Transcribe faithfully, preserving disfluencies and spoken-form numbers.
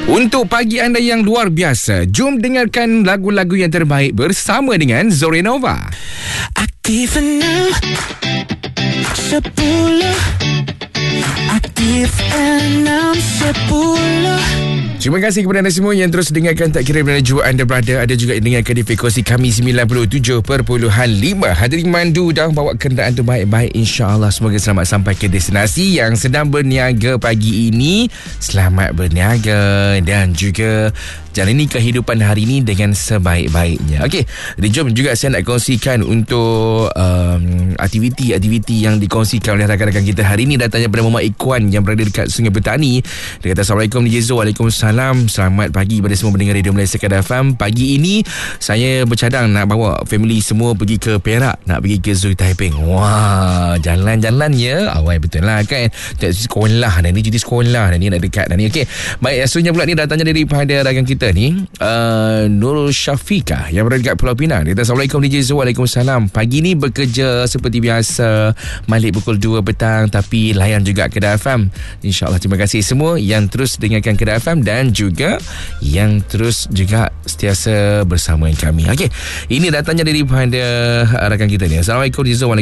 Untuk pagi anda yang luar biasa, jom dengarkan lagu-lagu yang terbaik bersama dengan Zorenova. Aktif enam sepuluh, aktif enam sepuluh. Terima kasih kepada anda semua yang terus dengarkan, tak kira mana jua anda berada. Ada juga yang dengarkan di frekuensi kami sembilan puluh tujuh perpuluhan lima. Hadirin mandu dan bawa kenderaan tu baik-baik, insya-Allah semoga selamat sampai ke destinasi. Yang sedang berniaga pagi ini, selamat berniaga dan juga jalani kehidupan hari ini dengan sebaik-baiknya. Okey, jadi jom juga saya nak kongsikan untuk um, aktiviti-aktiviti yang dikongsikan oleh rakan-rakan kita hari ini. Datangnya pada Muhammad Ikwan yang berada dekat Sungai Petani. Dia kata, Assalamualaikum D J Zo. Waalaikumsalam. Selamat pagi pada semua pendengar Radio Malaysia Kedah F M. Pagi ini saya bercadang nak bawa family semua pergi ke Perak, nak pergi ke Zoo Taiping. Wah, jalan-jalan ya. Awal betul lah kan. Tak sekolah dah ni, jadi sekolah dah ni, nak dekat dah ni. Okey. Baik, asuhnya pula ni datangnya daripada rakan kita ni, uh, Nurul Syafiqah yang berada dekat Pulau Pinang. Dia kata, Assalamualaikum D J Zo. Waalaikumsalam. Pagi ni bekerja seperti biasa, balik pukul dua petang, tapi layan juga Kedah F M. InsyaAllah. Terima kasih semua yang terus dengarkan Kedah F M dan juga yang terus juga setiasa bersama kami. Okey, ini datangnya daripada rakan kita ni. Assalamualaikum D J Zo.